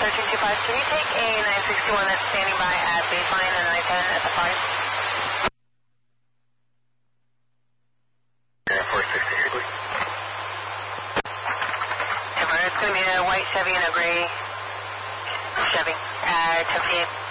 1325, can you take a 961 that's standing by at baseline and 910 at the 5? Yeah, 460, please. It's going to be a white Chevy and a gray Chevy at 10 p.m.